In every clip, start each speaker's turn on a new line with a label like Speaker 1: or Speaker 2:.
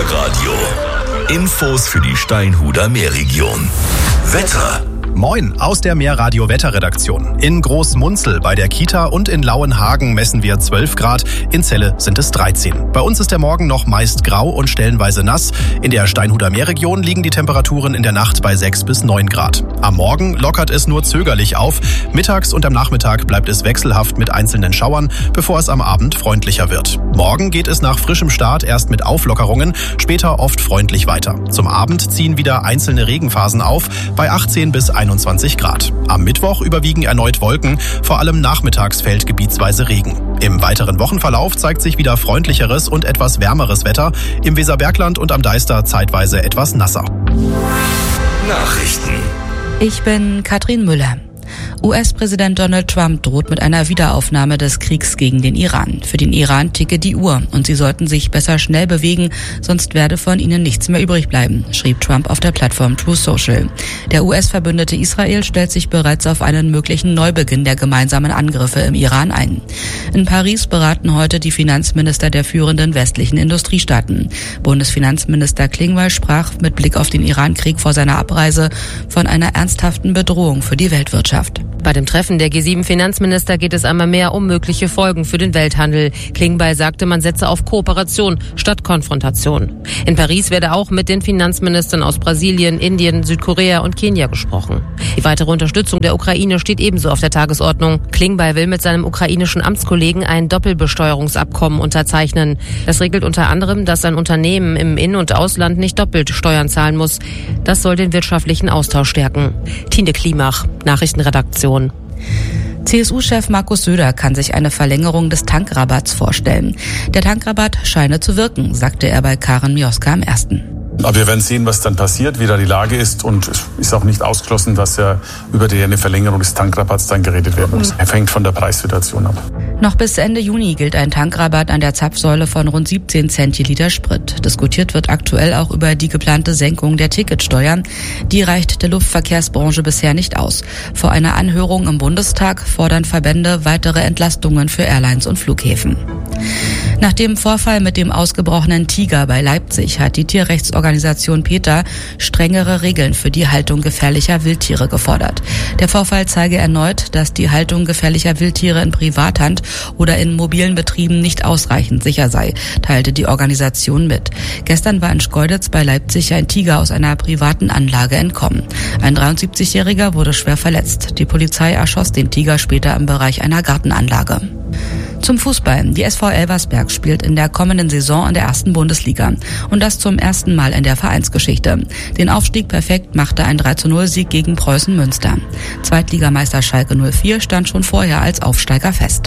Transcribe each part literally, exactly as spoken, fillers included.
Speaker 1: Meerradio. Infos für die Steinhuder Meerregion. Wetter.
Speaker 2: Moin aus der Meerradio-Wetterredaktion. In Großmunzel bei der Kita und in Lauenhagen messen wir zwölf Grad, in Celle sind es dreizehn. Bei uns ist der Morgen noch meist grau und stellenweise nass. In der Steinhuder Meerregion liegen die Temperaturen in der Nacht bei sechs bis neun Grad. Am Morgen lockert es nur zögerlich auf. Mittags und am Nachmittag bleibt es wechselhaft mit einzelnen Schauern, bevor es am Abend freundlicher wird. Morgen geht es nach frischem Start erst mit Auflockerungen, später oft freundlich weiter. Zum Abend ziehen wieder einzelne Regenphasen auf, bei achtzehn bis einundzwanzig Grad. Am Mittwoch überwiegen erneut Wolken, vor allem nachmittags fällt gebietsweise Regen. Im weiteren Wochenverlauf zeigt sich wieder freundlicheres und etwas wärmeres Wetter, im Weserbergland und am Deister zeitweise etwas nasser.
Speaker 1: Nachrichten.
Speaker 3: Ich bin Katrin Müller. U S-Präsident Donald Trump droht mit einer Wiederaufnahme des Kriegs gegen den Iran. Für den Iran ticke die Uhr und sie sollten sich besser schnell bewegen, sonst werde von ihnen nichts mehr übrig bleiben, schrieb Trump auf der Plattform Truth Social. Der U S-Verbündete Israel stellt sich bereits auf einen möglichen Neubeginn der gemeinsamen Angriffe im Iran ein. In Paris beraten heute die Finanzminister der führenden westlichen Industriestaaten. Bundesfinanzminister Klingbeil sprach mit Blick auf den Iran-Krieg vor seiner Abreise von einer ernsthaften Bedrohung für die Weltwirtschaft.
Speaker 4: Bei dem Treffen der G sieben Finanzminister geht es einmal mehr um mögliche Folgen für den Welthandel. Klingbeil sagte, man setze auf Kooperation statt Konfrontation. In Paris werde auch mit den Finanzministern aus Brasilien, Indien, Südkorea und Kenia gesprochen. Die weitere Unterstützung der Ukraine steht ebenso auf der Tagesordnung. Klingbeil will mit seinem ukrainischen Amtskollegen ein Doppelbesteuerungsabkommen unterzeichnen. Das regelt unter anderem, dass ein Unternehmen im In- und Ausland nicht doppelt Steuern zahlen muss. Das soll den wirtschaftlichen Austausch stärken. Tine Klimach, Nachrichtenredaktion.
Speaker 3: C S U-Chef Markus Söder kann sich eine Verlängerung des Tankrabatts vorstellen. Der Tankrabatt scheine zu wirken, sagte er bei Karen Mioska am ersten.
Speaker 5: Aber wir werden sehen, was dann passiert, wie da die Lage ist. Und es ist auch nicht ausgeschlossen, dass ja über die eine Verlängerung des Tankrabatts dann geredet werden muss. Er hängt von der Preissituation ab.
Speaker 3: Noch bis Ende Juni gilt ein Tankrabatt an der Zapfsäule von rund siebzehn Cent je Liter Sprit. Diskutiert wird aktuell auch über die geplante Senkung der Ticketsteuer. Die reicht der Luftverkehrsbranche bisher nicht aus. Vor einer Anhörung im Bundestag fordern Verbände weitere Entlastungen für Airlines und Flughäfen. Nach dem Vorfall mit dem ausgebrochenen Tiger bei Leipzig hat die Tierrechtsorganisation PETA strengere Regeln für die Haltung gefährlicher Wildtiere gefordert. Der Vorfall zeige erneut, dass die Haltung gefährlicher Wildtiere in Privathand oder in mobilen Betrieben nicht ausreichend sicher sei, teilte die Organisation mit. Gestern war in Schkeuditz bei Leipzig ein Tiger aus einer privaten Anlage entkommen. Ein dreiundsiebzigjähriger wurde schwer verletzt. Die Polizei erschoss den Tiger später im Bereich einer Gartenanlage. Zum Fußball. Die S V Elversberg spielt in der kommenden Saison in der ersten Bundesliga. Und das zum ersten Mal in der Vereinsgeschichte. Den Aufstieg perfekt machte ein drei zu null Sieg gegen Preußen Münster. Zweitligameister Schalke null vier stand schon vorher als Aufsteiger fest.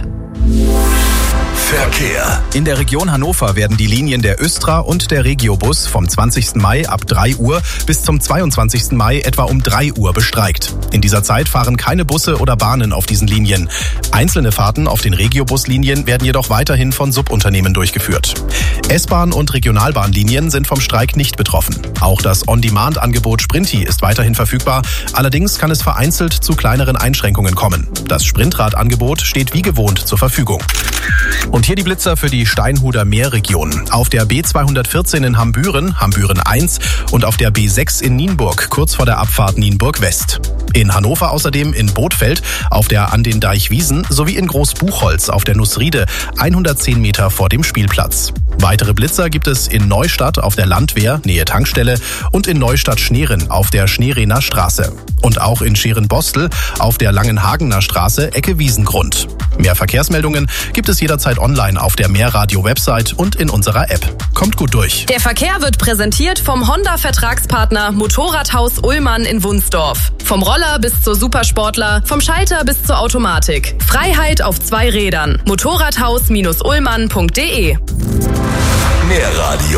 Speaker 1: Verkehr.
Speaker 2: In der Region Hannover werden die Linien der Östra und der Regiobus vom zwanzigsten Mai ab drei Uhr bis zum zweiundzwanzigsten Mai etwa um drei Uhr bestreikt. In dieser Zeit fahren keine Busse oder Bahnen auf diesen Linien. Einzelne Fahrten auf den Regiobuslinien werden jedoch weiterhin von Subunternehmen durchgeführt. S-Bahn- und Regionalbahnlinien sind vom Streik nicht betroffen. Auch das On-Demand-Angebot Sprinti ist weiterhin verfügbar. Allerdings kann es vereinzelt zu kleineren Einschränkungen kommen. Das Sprintrad-Angebot steht wie gewohnt zur Verfügung. Und hier die Blitzer für die Steinhuder Meerregion. Auf der B zweihundertvierzehn in Hambüren, Hambüren eins und auf der B sechs in Nienburg, kurz vor der Abfahrt Nienburg West. In Hannover außerdem in Bothfeld, auf der An den Deichwiesen sowie in Großbuchholz auf der Nussriede, hundertzehn Meter vor dem Spielplatz. Weitere Blitzer gibt es in Neustadt auf der Landwehr, Nähe Tankstelle und in Neustadt-Schneren auf der Schnerener Straße. Und auch in Scheren-Bostel auf der Langenhagener Straße, Ecke Wiesengrund. Mehr Verkehrsmeldungen gibt es jederzeit online auf der Meerradio-Website und in unserer App. Kommt gut durch.
Speaker 6: Der Verkehr wird präsentiert vom Honda-Vertragspartner Motorradhaus Ullmann in Wunsdorf. Vom Roller bis zur Supersportler, vom Schalter bis zur Automatik. Freiheit auf zwei Rädern. Motorradhaus Ullmann punkt de.
Speaker 1: Meerradio.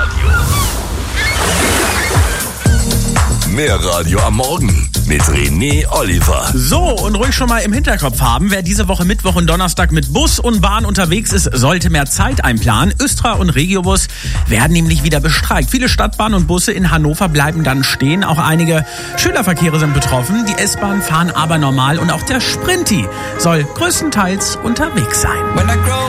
Speaker 1: Meerradio am Morgen mit René Oliver.
Speaker 7: So, und ruhig schon mal im Hinterkopf haben, wer diese Woche Mittwoch und Donnerstag mit Bus und Bahn unterwegs ist, sollte mehr Zeit einplanen. Östra und Regiobus werden nämlich wieder bestreikt. Viele Stadtbahnen und Busse in Hannover bleiben dann stehen. Auch einige Schülerverkehre sind betroffen. Die S-Bahn fahren aber normal und auch der Sprinti soll größtenteils unterwegs sein.